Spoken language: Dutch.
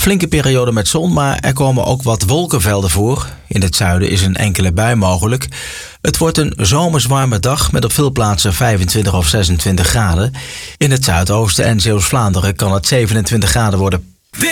flinke periode met zon, maar er komen ook wat wolkenvelden voor. In het zuiden is een enkele bui mogelijk. Het wordt een zomers warme dag met op veel plaatsen 25 of 26 graden. In het zuidoosten en Zeeuws-Vlaanderen kan het 27 graden worden.